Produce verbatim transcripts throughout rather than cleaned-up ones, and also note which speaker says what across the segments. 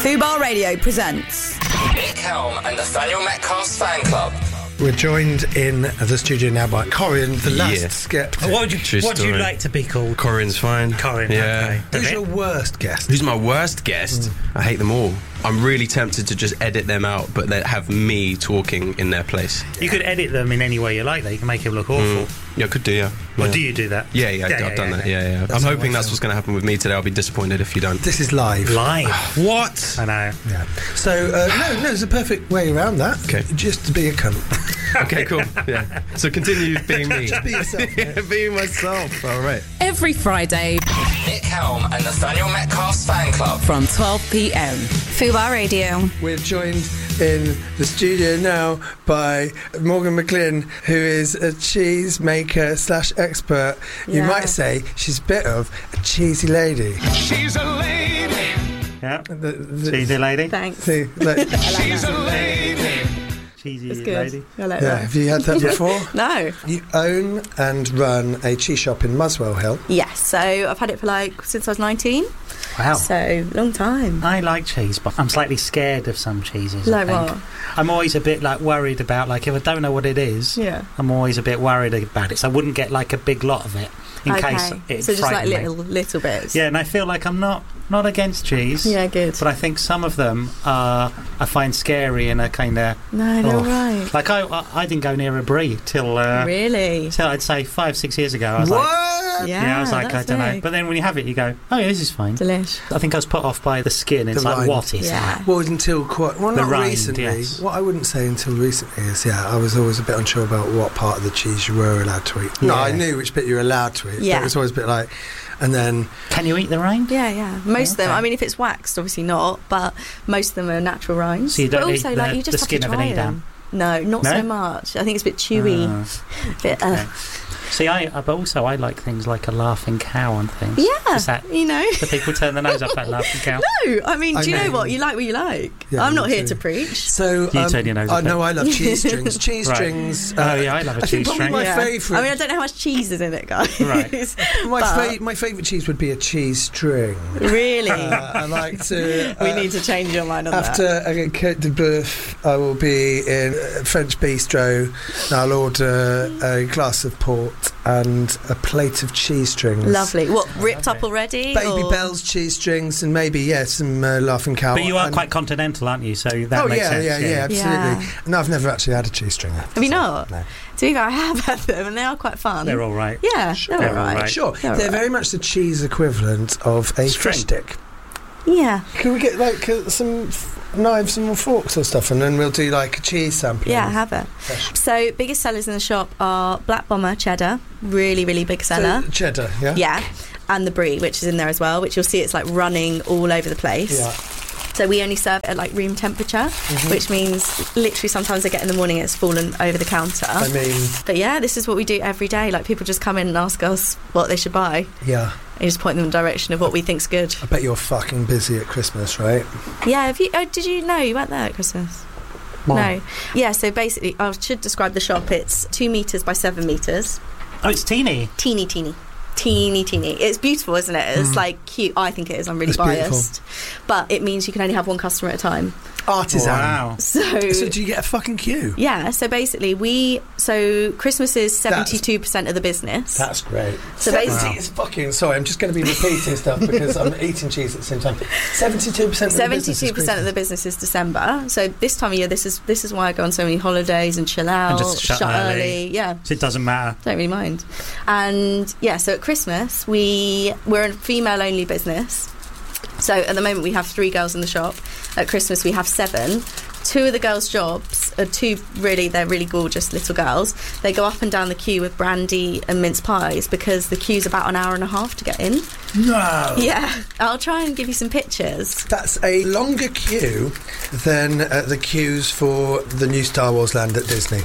Speaker 1: Fubar Radio presents
Speaker 2: Nick Helm and Nathaniel Metcalf's fan club.
Speaker 3: We're joined in the studio now by Corin, the last
Speaker 4: Yeah.
Speaker 3: skeptic.
Speaker 5: What would you,
Speaker 4: True
Speaker 5: what do you
Speaker 4: story.
Speaker 5: like to be called?
Speaker 4: Corin's fine.
Speaker 5: Corin,
Speaker 4: Yeah.
Speaker 5: okay.
Speaker 3: Who's your worst guest?
Speaker 4: Who's my worst guest? I hate them all. I'm really tempted to just edit them out, but they have me talking in their place.
Speaker 5: You could edit them in any way you like, though. You can make it look awful.
Speaker 4: Yeah, I could do, yeah.
Speaker 5: Or
Speaker 4: yeah.
Speaker 5: do you do that?
Speaker 4: Yeah, yeah,
Speaker 5: Yeah,
Speaker 4: I've
Speaker 5: yeah,
Speaker 4: done
Speaker 5: yeah,
Speaker 4: that.
Speaker 5: yeah.
Speaker 4: Yeah, yeah.
Speaker 3: That's
Speaker 4: I'm
Speaker 3: how
Speaker 4: hoping
Speaker 3: I
Speaker 4: that's
Speaker 3: feel.
Speaker 4: what's going to happen with me today. I'll be disappointed if you don't.
Speaker 3: This is live.
Speaker 5: Live.
Speaker 4: What?
Speaker 5: I know.
Speaker 3: Yeah. So, uh, no, no, there's a perfect way around that.
Speaker 4: Okay.
Speaker 3: Just to be a cunt.
Speaker 4: Okay, cool. Yeah. So continue being me.
Speaker 3: Just be yourself.
Speaker 4: Yeah, being myself. All right.
Speaker 1: every Friday
Speaker 2: Nick Helm and Nathaniel Metcalf's fan club.
Speaker 1: from twelve p.m. Fubar Radio.
Speaker 3: We're joined in the studio now by Morgan McGlynn, who is a cheese maker slash expert. You
Speaker 1: Yeah.
Speaker 3: might say she's a bit of a cheesy lady.
Speaker 2: She's a lady.
Speaker 5: Yeah.
Speaker 3: The, the,
Speaker 5: Cheesy lady.
Speaker 1: Thanks.
Speaker 3: the- like-
Speaker 2: She's a lady.
Speaker 5: Cheesy
Speaker 1: It's good.
Speaker 5: lady.
Speaker 1: I like
Speaker 3: yeah,
Speaker 1: that.
Speaker 3: have you had that before?
Speaker 1: No.
Speaker 3: You own and run a cheese shop in Muswell Hill.
Speaker 6: Yes, so I've had it for like since I was nineteen,
Speaker 5: Wow.
Speaker 6: so long time.
Speaker 5: I like cheese, but I'm slightly scared of some cheeses.
Speaker 6: Like
Speaker 5: I think.
Speaker 6: what?
Speaker 5: I'm always a bit like worried about, like, if I don't know what it is,
Speaker 6: Yeah.
Speaker 5: I'm always a bit worried about it. So I wouldn't get like a big lot of it in
Speaker 6: okay.
Speaker 5: case it
Speaker 6: so just like
Speaker 5: frightened me.
Speaker 6: little little bits.
Speaker 5: Yeah, and I feel like I'm not not against cheese.
Speaker 6: Yeah, good.
Speaker 5: But I think some of them are I find scary and a kind of
Speaker 6: No, they're
Speaker 5: oh.
Speaker 6: all right.
Speaker 5: like I, I I didn't go near a brie till uh,
Speaker 6: Really?
Speaker 5: till I'd say five six years ago. I was like,
Speaker 3: What?
Speaker 6: Yeah,
Speaker 5: yeah, I was like, I
Speaker 6: that's
Speaker 5: don't know.
Speaker 6: big.
Speaker 5: But then when you have it, you go, oh yeah, this is fine.
Speaker 6: Delish.
Speaker 5: I think I was put off by the skin. It's
Speaker 3: The
Speaker 5: like,
Speaker 3: rind.
Speaker 5: what is
Speaker 6: Yeah.
Speaker 5: that?
Speaker 3: Well, until quite well,
Speaker 5: The
Speaker 3: not
Speaker 5: rind,
Speaker 3: recently.
Speaker 5: yes.
Speaker 3: What I wouldn't say until recently is, yeah, I was always a bit unsure about what part of the cheese you were allowed to eat. No,
Speaker 5: Yeah.
Speaker 3: I knew which bit you were allowed to eat. But
Speaker 6: Yeah.
Speaker 3: it was always a bit like, and then
Speaker 5: Can you eat the rind?
Speaker 6: Yeah, yeah. Most of them.
Speaker 5: Okay.
Speaker 6: I mean, if it's waxed, obviously not. But most of them are natural rinds.
Speaker 5: So you don't
Speaker 6: but
Speaker 5: eat
Speaker 6: also,
Speaker 5: the-
Speaker 6: like, you
Speaker 5: the
Speaker 6: just
Speaker 5: skin
Speaker 6: have
Speaker 5: of
Speaker 6: to
Speaker 5: an
Speaker 6: try
Speaker 5: edam?
Speaker 6: them. No, not
Speaker 5: No?
Speaker 6: so much. I think it's a bit chewy.
Speaker 5: Ah,
Speaker 6: bit, uh,
Speaker 5: okay. See, I uh, but also I like things like a laughing cow and things.
Speaker 6: yeah,
Speaker 5: Is that
Speaker 6: you know.
Speaker 5: do people turn their nose up at laughing cow?
Speaker 6: No, I mean,
Speaker 3: I
Speaker 6: do you know
Speaker 3: mean-
Speaker 6: what? You like what you like.
Speaker 3: Yeah,
Speaker 6: I'm
Speaker 3: me
Speaker 6: not here
Speaker 3: too.
Speaker 6: to preach.
Speaker 3: so.
Speaker 5: You
Speaker 3: um,
Speaker 5: turn your nose
Speaker 3: I
Speaker 5: up
Speaker 3: know
Speaker 5: at-
Speaker 3: I love cheese strings. Cheese
Speaker 5: Right.
Speaker 3: strings.
Speaker 5: Oh, yeah, I love a
Speaker 3: I think
Speaker 5: cheese
Speaker 3: probably
Speaker 5: string.
Speaker 3: my
Speaker 6: Yeah.
Speaker 3: favourite.
Speaker 6: I mean, I don't know how much cheese is in it, guys.
Speaker 3: Right. my
Speaker 6: but-
Speaker 3: fa- my favourite cheese would be a cheese string.
Speaker 6: Really?
Speaker 3: Uh, I like to.
Speaker 6: we
Speaker 3: uh,
Speaker 6: need to change your mind on
Speaker 3: After
Speaker 6: that.
Speaker 3: I get Côte de Boeuf, I will be in a French bistro and I'll order a glass of port and a plate of cheese strings.
Speaker 6: Lovely. What, ripped
Speaker 5: love
Speaker 6: up already?
Speaker 3: Baby
Speaker 6: or?
Speaker 3: Bell's cheese strings and maybe, yeah, some uh, laughing cow.
Speaker 5: But you are
Speaker 3: and-
Speaker 5: quite continental, aren't you? So that
Speaker 3: Oh,
Speaker 5: makes
Speaker 3: yeah,
Speaker 5: sense.
Speaker 3: yeah, yeah, absolutely.
Speaker 6: Yeah.
Speaker 3: No, I've never actually had a cheese string.
Speaker 6: Have you not?
Speaker 3: No.
Speaker 6: To be fair, I have had them and they are quite fun.
Speaker 5: They're all right.
Speaker 6: Yeah,
Speaker 3: Sure.
Speaker 6: they're
Speaker 5: They're
Speaker 6: all right.
Speaker 5: alright.
Speaker 3: Sure,
Speaker 6: They're
Speaker 3: they're
Speaker 6: all
Speaker 3: very much the cheese equivalent of a
Speaker 5: String.
Speaker 3: fish stick.
Speaker 6: Yeah,
Speaker 3: Can we get like uh, some f- knives and forks or stuff, and then we'll do like a cheese sampling?
Speaker 6: yeah, I have it.
Speaker 3: Fresh.
Speaker 6: So, biggest sellers in the shop are Black Bomber cheddar, really, really big seller.
Speaker 3: So, cheddar, yeah.
Speaker 6: Yeah, and the brie, which is in there as well, which you'll see it's like running all over the place.
Speaker 3: Yeah.
Speaker 6: So we only serve at like room temperature,
Speaker 3: Mhm.
Speaker 6: which means literally sometimes I get in the morning it's fallen over the counter.
Speaker 3: I mean,
Speaker 6: But yeah, this is what we do every day. Like people just come in and ask us what they should buy.
Speaker 3: yeah.
Speaker 6: And you just point them in the direction of what we think's good.
Speaker 3: I bet you're fucking busy at Christmas, right?
Speaker 6: Yeah, have you, oh, did you know you weren't there at Christmas? No. Yeah, so basically, I should describe the shop. It's two metres by seven metres.
Speaker 5: Oh, it's teeny.
Speaker 6: Teeny, teeny. Teeny, teeny. It's beautiful, isn't it? It's
Speaker 3: Mm.
Speaker 6: like cute. I think it is. I'm really
Speaker 3: It's beautiful.
Speaker 6: biased. But it means you can only have one customer at a time.
Speaker 3: Artisan.
Speaker 5: Wow.
Speaker 6: So,
Speaker 3: So do you get a fucking queue?
Speaker 6: yeah, so basically we... So Christmas is seventy-two percent of the business.
Speaker 3: That's great.
Speaker 6: So
Speaker 3: seventy
Speaker 6: basically-
Speaker 3: is fucking... Sorry, I'm just going to be repeating stuff because I'm eating cheese at the same time. seventy-two percent of the business is
Speaker 6: seventy-two percent of the
Speaker 3: Christmas.
Speaker 6: business is December. So this time of year, this is this is why I go on so many holidays and chill out,
Speaker 5: And just shut early.
Speaker 6: early. Yeah,
Speaker 5: So it doesn't matter.
Speaker 6: don't really mind. And yeah, so at Christmas we we're a female only business. So at the moment we have three girls in the shop. At Christmas we have seven. Two of the girls' jobs are two really they're really gorgeous little girls. They go up and down the queue with brandy and mince pies because the queue's about an hour and a half to get in.
Speaker 3: No.
Speaker 6: Yeah, I'll try and give you some pictures.
Speaker 3: That's a longer queue than uh, the queues for the new Star Wars land at Disney.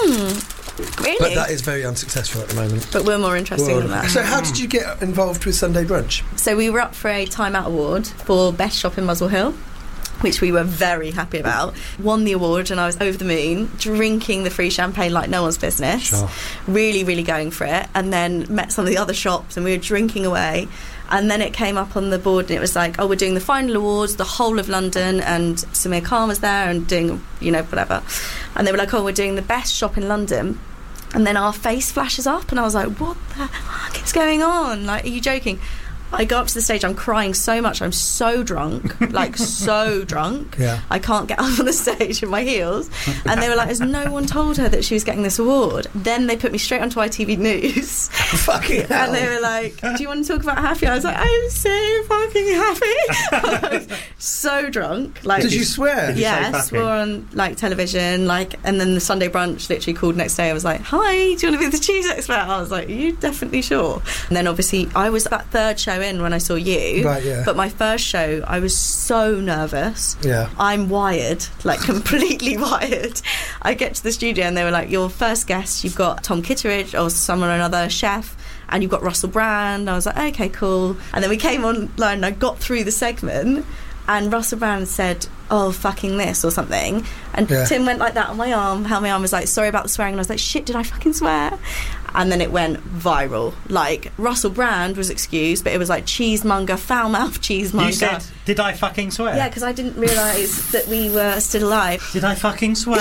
Speaker 6: Mm, really?
Speaker 3: But that is very unsuccessful at the moment.
Speaker 6: But we're more interesting than that.
Speaker 3: So how did you get involved with Sunday Brunch?
Speaker 6: So we were up for a Time Out Award for Best Shop in Muswell Hill, which we were very happy about. Won the award and I was over the moon, drinking the free champagne like no one's business.
Speaker 3: Sure.
Speaker 6: Really, really going for it. And then met some of the other shops and we were drinking away. And then it came up on the board and it was like, oh, we're doing the final awards, the whole of London, and Samir Khan was there and doing, you know, whatever. And they were like, oh, we're doing the best shop in London. And then our face flashes up and I was like, what the fuck is going on? Like, are you joking? I go up to the stage, I'm crying so much, I'm so drunk, like so drunk.
Speaker 3: Yeah.
Speaker 6: I can't get up on the stage in my heels. And they were like, has no one told her that she was getting this award? Then they put me straight onto I T V News.
Speaker 3: Fucking hell.
Speaker 6: And they were like, do you want to talk about happy? I was like, I'm so fucking happy. I was so drunk. Like,
Speaker 3: Did you swear?
Speaker 6: Yeah, swore on like television, like, and then the Sunday brunch literally called next day. I was like, hi, do you want to be the cheese expert? I was like, are you definitely sure? And then obviously I was that third show in when I saw you,
Speaker 3: Right, yeah.
Speaker 6: but my first show I was so nervous.
Speaker 3: Yeah.
Speaker 6: I'm wired, like completely wired. I get to the studio and they were like, your first guest, you've got Tom Kitteridge or someone or another chef, and you've got Russell Brand. I was like, okay, cool. And then we came online and I got through the segment and Russell Brand said, oh, fucking this or something, and
Speaker 3: Yeah.
Speaker 6: Tim went like that on my arm, held my arm, was like, sorry about the swearing, and I was like, shit, did I fucking swear? And then it went viral. Like, Russell Brand was excused, but it was like cheesemonger, foul mouth cheesemonger.
Speaker 7: You said, did I fucking swear?
Speaker 6: Yeah, because I didn't realise that we were still alive.
Speaker 7: Did I fucking swear?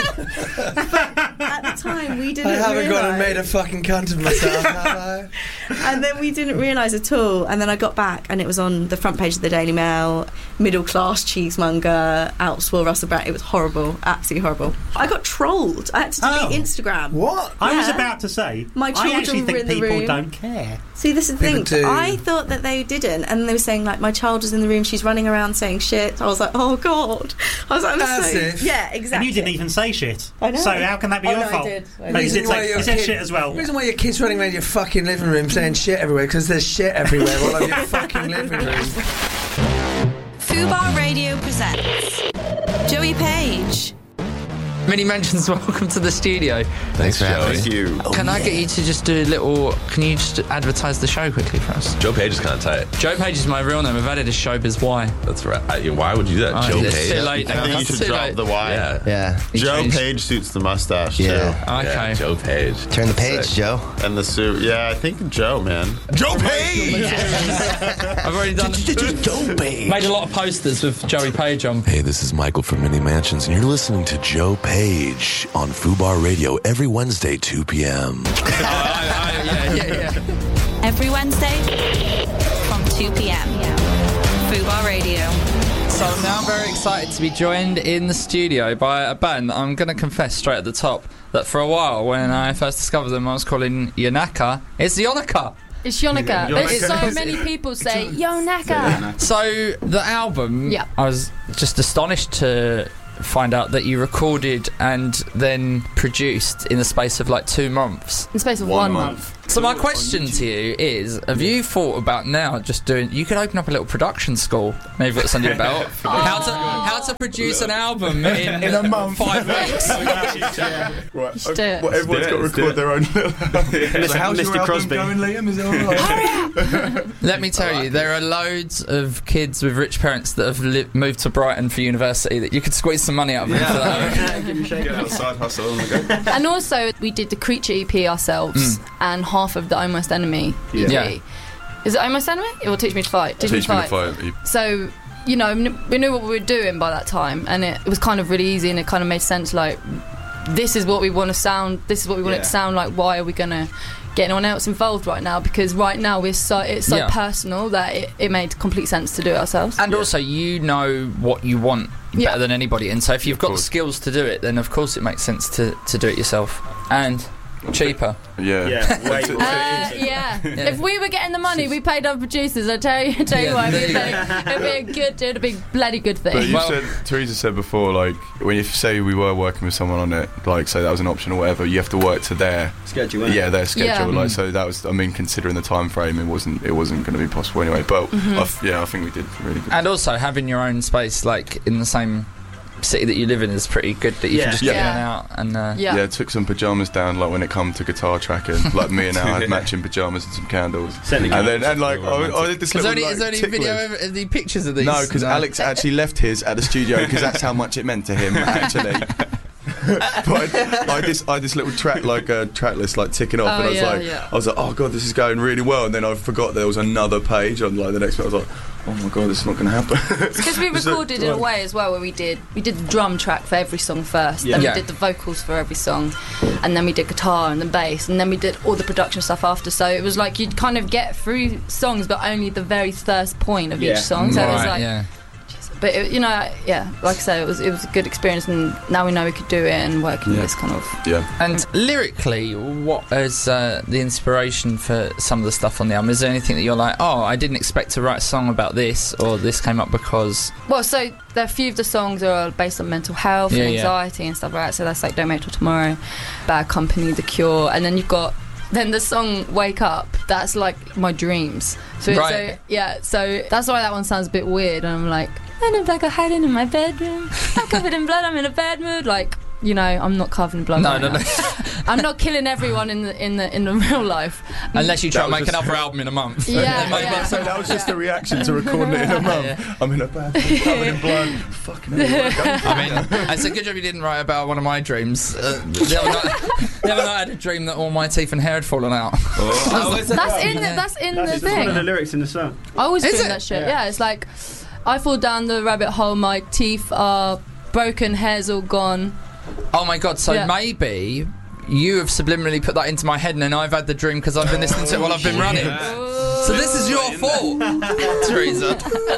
Speaker 6: At the time, we didn't
Speaker 3: I haven't
Speaker 6: realise.
Speaker 3: gone and made a fucking cunt of myself, have I?
Speaker 6: And then we didn't realise at all. And then I got back and it was on the front page of the Daily Mail, middle class cheesemonger, outswore Russell Brand. It was horrible, absolutely horrible. I got trolled. I had to delete
Speaker 7: Oh.
Speaker 6: Instagram.
Speaker 3: What?
Speaker 7: I was
Speaker 6: Yeah.
Speaker 7: about to say,
Speaker 6: My
Speaker 7: I
Speaker 6: children
Speaker 7: actually
Speaker 6: were
Speaker 7: think
Speaker 6: in the
Speaker 7: people
Speaker 6: room.
Speaker 7: don't care.
Speaker 6: See, this is the
Speaker 3: People
Speaker 6: thing.
Speaker 3: do.
Speaker 6: I thought that they didn't, and they were saying like, my child is in the room, she's running around saying shit. I was like, oh god. I was like, I'm
Speaker 3: As
Speaker 6: so
Speaker 3: if.
Speaker 6: yeah, exactly.
Speaker 7: And you didn't even say shit.
Speaker 6: I know.
Speaker 7: So how can that be
Speaker 6: Oh,
Speaker 7: your
Speaker 6: no, I
Speaker 7: fault?
Speaker 6: did. I
Speaker 7: Oh, you
Speaker 6: did.
Speaker 7: did
Speaker 3: Reason why
Speaker 7: say,
Speaker 3: your
Speaker 7: you said
Speaker 3: kid-
Speaker 7: shit as well.
Speaker 3: The reason why your kid's running around your fucking living room saying shit everywhere, because there's shit everywhere all over your fucking living room.
Speaker 1: Fubar Radio presents Joey Page.
Speaker 8: Mini Mentions, welcome to the studio.
Speaker 9: Thanks for having me.
Speaker 10: Thank you.
Speaker 8: Can I get you to just do a little... Can you just advertise the show quickly for us?
Speaker 9: Joe Page is kind of tight.
Speaker 8: Joe Page is my real name. I've added a showbiz Y.
Speaker 9: That's right. I, why would you do that?
Speaker 8: Oh,
Speaker 9: Joe
Speaker 8: it's
Speaker 9: Page?
Speaker 8: too late
Speaker 10: I
Speaker 8: now.
Speaker 10: think you
Speaker 8: It's
Speaker 10: should
Speaker 8: too
Speaker 10: drop
Speaker 8: late.
Speaker 10: the Y.
Speaker 9: Yeah.
Speaker 11: Yeah.
Speaker 8: You
Speaker 10: Joe
Speaker 8: changed-
Speaker 10: Page suits the mustache
Speaker 11: Yeah.
Speaker 8: Okay.
Speaker 9: Yeah, Joe Page.
Speaker 11: Turn the page,
Speaker 9: Sick.
Speaker 11: Joe.
Speaker 10: too. And the suit. Yeah, I think Joe, man.
Speaker 9: Joe Page!
Speaker 8: I've already done...
Speaker 11: Joe Page.
Speaker 8: Made a lot of posters with Joey Page on.
Speaker 12: Hey, this is Michael from Mini Mansions, and you're listening to Joe Page on Fubar Radio every Wednesday, two p.m.
Speaker 8: Oh, I, I, yeah, yeah, yeah.
Speaker 1: Every Wednesday from two p.m. Fubar Radio.
Speaker 8: So now I'm very excited to be joined in the studio by a band that I'm going to confess straight at the top that for a while, when I first discovered them, I was calling Yonaka. It's Yonaka.
Speaker 13: It's Yonica.
Speaker 8: Yonica.
Speaker 13: There's so many people say Yonaka.
Speaker 8: So the album,
Speaker 13: Yeah.
Speaker 8: I was just astonished to find out that you recorded and then produced in the space of like two months.
Speaker 13: In the space of one, month.
Speaker 8: So my question to you is, have you thought about now just doing, you could open up a little production school, maybe you've got something your belt, how to how to produce an album in,
Speaker 10: In a month.
Speaker 8: five weeks.
Speaker 10: Right.
Speaker 13: should do it.
Speaker 10: Well, everyone's got to record their own little
Speaker 7: So how's
Speaker 10: Mister
Speaker 7: your album
Speaker 10: Crosby.
Speaker 7: going, Liam? Is it all right?
Speaker 8: Let me tell you, there are loads of kids with rich parents that have li- moved to Brighton for university that you could squeeze some money out of them for that.
Speaker 10: Get a side hustle on the go.
Speaker 13: And also, we did the Creature E P ourselves and half of the Almost Enemy E P.
Speaker 8: Yeah.
Speaker 13: Is it Almost Enemy? It will Teach Me to Fight. Teach, Me to Fight. So, you know, n- we knew what we were doing by that time, and it, it was kind of really easy, and it kind of made sense. Like, this is what we want to sound. This is what we want it
Speaker 7: Yeah.
Speaker 13: to sound like. Why are we gonna get anyone else involved right now? Because right now we're so it's so
Speaker 8: Yeah.
Speaker 13: personal that it, it made complete sense to do it ourselves.
Speaker 8: And also, you know what you want
Speaker 13: Yeah.
Speaker 8: better than anybody, and so if you've got the skills to do it, then of course it makes sense to, to do it yourself. And cheaper.
Speaker 10: Yeah.
Speaker 7: Yeah, way more.
Speaker 13: Uh, yeah. If we were getting the money, we paid our producers. I tell you, I tell you
Speaker 8: Yeah,
Speaker 13: what,
Speaker 8: there
Speaker 13: it'd
Speaker 8: you
Speaker 13: be, it'd be a good, it'd be a bloody good thing.
Speaker 10: But you
Speaker 8: Well-
Speaker 10: said, Teresa said before, like, when you say we were working with someone on it, like, say that was an option or whatever, you have to work to their
Speaker 7: Schedule.
Speaker 10: yeah, their schedule.
Speaker 13: Yeah.
Speaker 10: Like, so that was, I mean, considering the time frame, it wasn't, it wasn't going to be possible anyway. But
Speaker 13: Mm-hmm.
Speaker 10: I f- yeah, I think we did really good.
Speaker 8: And also, having your own space, like, in the same city that you live in is pretty good, that you
Speaker 7: Yeah.
Speaker 8: can just
Speaker 10: Yeah.
Speaker 8: get in and out. And, uh,
Speaker 13: yeah.
Speaker 10: Yeah, took some pajamas down, like when it come to guitar tracking. Like me and Al had matching pajamas and some candles.
Speaker 7: Sending
Speaker 10: and then
Speaker 7: candles.
Speaker 10: and like I, I did this
Speaker 8: Is there
Speaker 10: little
Speaker 8: any, is there
Speaker 10: like,
Speaker 8: any
Speaker 10: tick
Speaker 8: video,
Speaker 10: list.
Speaker 8: of, any pictures of these?
Speaker 10: No, because Alex actually left his at the studio because that's how much it meant to him. Actually, but I, I had this I had this little track like a uh, track list like ticking off,
Speaker 13: Oh,
Speaker 10: and I was
Speaker 13: yeah,
Speaker 10: like,
Speaker 13: yeah.
Speaker 10: I was like, oh god, this is going really well, and then I forgot there was another page on like the next bit. I was like, oh my god, this is not going to happen.
Speaker 13: Because we
Speaker 10: So,
Speaker 13: recorded in a
Speaker 10: like-
Speaker 13: way as well where we did we did the drum track for every song first,
Speaker 10: Yeah.
Speaker 13: then
Speaker 10: Yeah.
Speaker 13: we did the vocals for every song, and then we did guitar and then bass, and then we did all the production stuff after. So it was like you'd kind of get through songs, but only the very first point of
Speaker 8: Yeah.
Speaker 13: each song. So it was
Speaker 8: Right,
Speaker 13: like,
Speaker 8: yeah.
Speaker 13: but it, you know, yeah, like I said, it was it was a good experience, and now we know we could do it and work in
Speaker 8: Yeah.
Speaker 13: this kind of.
Speaker 10: Yeah.
Speaker 8: And lyrically, what is uh, the inspiration for some of the stuff on the album? Is there anything that you're like, oh, I didn't expect to write a song about this, or this came up because...
Speaker 13: Well, so there are a few of the songs are based on mental health
Speaker 8: Yeah,
Speaker 13: and
Speaker 8: yeah.
Speaker 13: anxiety and stuff like that. So that's like Don't Wait Till Tomorrow, Bad Company, The Cure, and then you've got then the song Wake Up. That's like my dreams. So, it's
Speaker 8: Right.
Speaker 13: so yeah, so that's why that one sounds a bit weird. And I'm like, I look like I'm hiding in my bedroom. I'm covered in blood. I'm in a bad mood. Like, you know, I'm not covered in blood.
Speaker 8: No,
Speaker 13: right
Speaker 8: no,
Speaker 13: now.
Speaker 8: no.
Speaker 13: I'm not killing everyone in the in the in the real life.
Speaker 8: Unless you try
Speaker 10: That
Speaker 8: and
Speaker 10: was
Speaker 8: make
Speaker 10: just-
Speaker 8: another album in a month.
Speaker 13: Yeah,
Speaker 8: Maybe.
Speaker 13: yeah.
Speaker 10: So that was just a reaction to recording it in a month. I'm in a bad mood, covered in blood. Fucking hell.
Speaker 8: I mean, it's a good job you didn't write about one of my dreams. Uh, the, other night, the other night I had a dream that all my teeth and hair had fallen out.
Speaker 13: That's in the, that's in
Speaker 7: That's
Speaker 13: the
Speaker 7: one
Speaker 13: thing.
Speaker 7: of the lyrics in the song.
Speaker 13: I always
Speaker 8: Is
Speaker 13: dream
Speaker 8: it?
Speaker 13: that shit.
Speaker 7: Yeah.
Speaker 13: Yeah. It's like I fall down the rabbit hole. My teeth are broken, hair's all gone.
Speaker 8: Oh my god, so
Speaker 13: Yeah.
Speaker 8: maybe you have subliminally put that into my head and then I've had the dream because I've been listening to it while I've been running. So this is your fault, Teresa.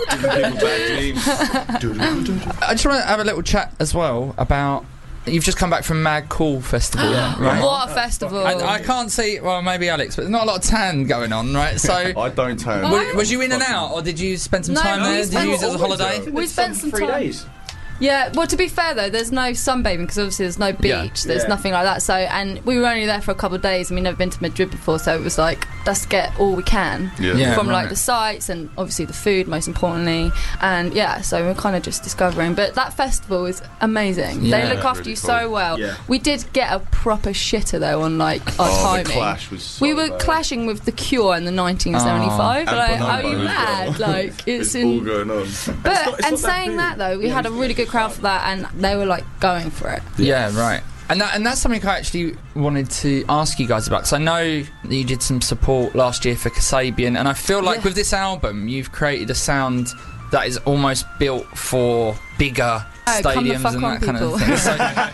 Speaker 8: I just want to have a little chat as well about... You've just come back from Mad Cool Festival, right?
Speaker 13: What a festival!
Speaker 8: And I can't see, well, maybe Alex, but there's not a lot of tan going on, right? So,
Speaker 10: I don't tan.
Speaker 8: w- was you in and out, or did you spend some
Speaker 13: No,
Speaker 8: time
Speaker 13: we
Speaker 8: there? Did
Speaker 13: spent-
Speaker 8: you use it as a holiday?
Speaker 13: We spent some
Speaker 7: three
Speaker 13: time.
Speaker 7: days.
Speaker 13: Yeah, well, to be fair though, there's no sunbathing because obviously there's no beach,
Speaker 8: Yeah.
Speaker 13: there's
Speaker 7: Yeah.
Speaker 13: nothing like that. So, and we were only there for a couple of days, and we've never been to Madrid before, so it was like, let's get all we can
Speaker 10: Yeah.
Speaker 8: Yeah,
Speaker 13: from
Speaker 8: right.
Speaker 13: like the sights and obviously the food, most importantly. And yeah, so we're kind of just discovering. But that festival is amazing.
Speaker 8: Yeah.
Speaker 13: They look after
Speaker 10: Really
Speaker 13: you
Speaker 10: cool.
Speaker 13: so well.
Speaker 7: Yeah.
Speaker 13: We did get a proper shitter though on like our
Speaker 10: Oh,
Speaker 13: timing.
Speaker 10: the clash was so
Speaker 13: we were
Speaker 10: bad.
Speaker 13: clashing with The Cure in the nineteen seventy-five.
Speaker 10: And
Speaker 13: like,
Speaker 10: Bonobo
Speaker 13: are you
Speaker 10: as
Speaker 13: mad?
Speaker 10: well.
Speaker 13: Like, it's
Speaker 10: It's all
Speaker 13: in.
Speaker 10: going on.
Speaker 13: But
Speaker 7: not- it's
Speaker 13: and
Speaker 7: not that
Speaker 13: saying
Speaker 7: big.
Speaker 13: that though, we
Speaker 7: Yeah,
Speaker 13: had a
Speaker 7: it's
Speaker 13: really
Speaker 7: not
Speaker 13: good crowd for that, and they were like going for it.
Speaker 8: Yeah, right. And that, and that's something I actually wanted to ask you guys about, because I know that you did some support last year for Kasabian, and I feel like
Speaker 13: Yeah.
Speaker 8: with this album, you've created a sound that is almost built for bigger
Speaker 13: Oh, come the
Speaker 8: stadiums
Speaker 13: fuck
Speaker 8: and
Speaker 13: on,
Speaker 8: that kind of
Speaker 13: people.
Speaker 8: thing. So, but,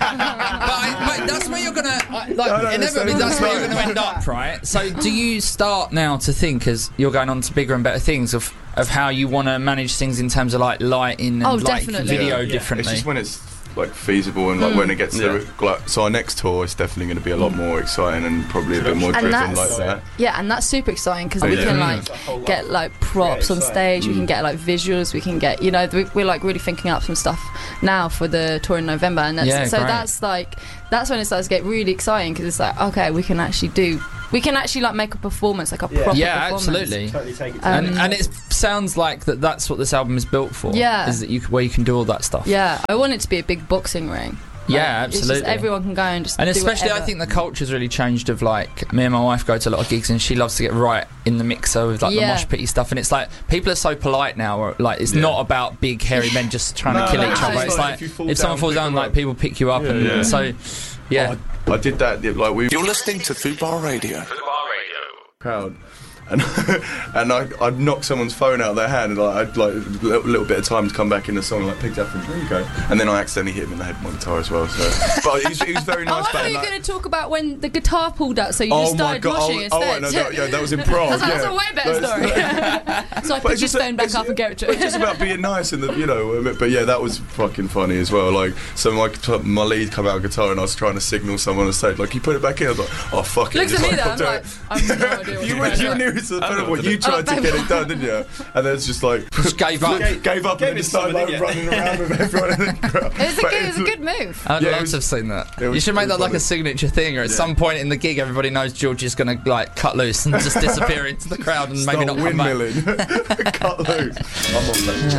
Speaker 8: I, but that's where you're gonna, I- like,
Speaker 10: No, no,
Speaker 8: inevitably,
Speaker 10: that's-
Speaker 8: that's where you're gonna end up, right? So, do you start now to think, as you're going on to bigger and better things, of of how you want to manage things in terms of like lighting and
Speaker 13: Oh,
Speaker 8: like
Speaker 13: definitely.
Speaker 8: video
Speaker 10: Yeah.
Speaker 8: differently?
Speaker 10: It's just when it's like feasible and like
Speaker 13: Mm.
Speaker 10: when it gets
Speaker 4: Yeah.
Speaker 10: to the, like so our next tour is definitely going to be a lot more exciting and probably a bit more
Speaker 13: And
Speaker 10: driven
Speaker 13: that's-
Speaker 10: like that.
Speaker 13: Yeah, and that's super exciting because
Speaker 10: Oh,
Speaker 13: we
Speaker 10: yeah.
Speaker 13: can
Speaker 10: Mm.
Speaker 13: like get like props on stage. We can get like visuals. We can get, you know, we- we're like really thinking up some stuff now for the tour in November, and that's,
Speaker 8: Yeah,
Speaker 13: so
Speaker 8: great.
Speaker 13: that's like that's when it starts to get really exciting because it's like, okay, we can actually do, we can actually like make a performance, like a
Speaker 7: Yeah.
Speaker 13: proper
Speaker 8: Yeah,
Speaker 13: performance.
Speaker 8: absolutely.
Speaker 7: Totally take it to
Speaker 13: Um,
Speaker 8: and and it sounds like that that's what this album is built for.
Speaker 13: Yeah.
Speaker 8: Is that you c- where you can do all that stuff.
Speaker 13: Yeah, I want it to be a big boxing ring.
Speaker 8: Yeah,
Speaker 13: Like, it's just
Speaker 8: absolutely.
Speaker 13: everyone can go and just
Speaker 8: And
Speaker 13: do
Speaker 8: especially, I
Speaker 13: whatever.
Speaker 8: think the culture's really changed. Of like, me and my wife go to a lot of gigs, and she loves to get right in the mixer with like
Speaker 13: Yeah.
Speaker 8: the mosh pitty stuff. And it's like people are so polite now. Or, like, it's
Speaker 10: Yeah.
Speaker 8: not about big hairy men just trying
Speaker 10: No,
Speaker 8: to kill
Speaker 10: no,
Speaker 8: each
Speaker 10: no,
Speaker 8: other.
Speaker 10: it's
Speaker 8: It's
Speaker 10: like
Speaker 8: like
Speaker 10: if you fall
Speaker 8: if someone
Speaker 10: down,
Speaker 8: falls
Speaker 10: pick
Speaker 8: down,
Speaker 10: them
Speaker 8: like
Speaker 10: up.
Speaker 8: people pick you up,
Speaker 10: Yeah.
Speaker 8: and
Speaker 10: Yeah.
Speaker 8: so yeah.
Speaker 10: I, I did that yeah, like we
Speaker 12: You're listening to Fubar Radio.
Speaker 10: crowd. And and I I'd knock someone's phone out of their hand and like I'd like a little, little bit of time to come back in the song, like picked up and there you go. And then I accidentally hit him in the head with my guitar as well. So, but he was, he was very
Speaker 13: Oh,
Speaker 10: nice.
Speaker 13: I
Speaker 10: back
Speaker 13: thought
Speaker 10: in
Speaker 13: you were
Speaker 10: that-
Speaker 13: going to talk about when the guitar pulled out, so you just
Speaker 10: Oh my
Speaker 13: started
Speaker 10: god!
Speaker 13: moshing
Speaker 10: Oh,
Speaker 13: instead.
Speaker 10: oh wait, no, that, yeah, that was in Prague.
Speaker 13: That's, that's
Speaker 10: yeah.
Speaker 13: a way better
Speaker 10: That's-
Speaker 13: story. so I
Speaker 10: But
Speaker 13: picked
Speaker 10: it's
Speaker 13: his
Speaker 10: just-
Speaker 13: phone back
Speaker 10: it's-
Speaker 13: up and gave it to
Speaker 10: It's
Speaker 13: him.
Speaker 10: just about being nice and the, you know. But yeah, that was fucking funny as well. Like, so my my lead come out of guitar and I was trying to signal someone on stage, like, you put it back in. I was like, oh fuck it.
Speaker 13: Looks
Speaker 10: Just
Speaker 13: at me
Speaker 10: like,
Speaker 13: though, I'm
Speaker 10: do
Speaker 13: like,
Speaker 10: it.
Speaker 13: I have no idea what
Speaker 10: You,
Speaker 13: you're
Speaker 10: were,
Speaker 13: doing.
Speaker 10: you knew it's the
Speaker 9: know,
Speaker 10: what you
Speaker 9: didn't
Speaker 10: tried
Speaker 13: Oh,
Speaker 10: to get it done, didn't you? And then it's just like
Speaker 8: Just gave up.
Speaker 10: gave, gave up
Speaker 7: Gave
Speaker 10: and
Speaker 7: it
Speaker 10: just started like
Speaker 7: something,
Speaker 10: running around with everyone in the crowd.
Speaker 13: It was a
Speaker 10: But
Speaker 13: good, it was a good move.
Speaker 8: I'd
Speaker 10: Yeah, it
Speaker 8: love
Speaker 10: was-
Speaker 8: to have seen that.
Speaker 10: it was-
Speaker 8: You should make
Speaker 10: it
Speaker 8: that
Speaker 10: was
Speaker 8: like a
Speaker 10: funny.
Speaker 8: signature thing, or at
Speaker 10: Yeah.
Speaker 8: some point in the gig, everybody knows George is going to like cut loose and just disappear into the crowd and maybe
Speaker 10: Start
Speaker 8: not come back.
Speaker 10: windmilling. Cut loose. I'm on that.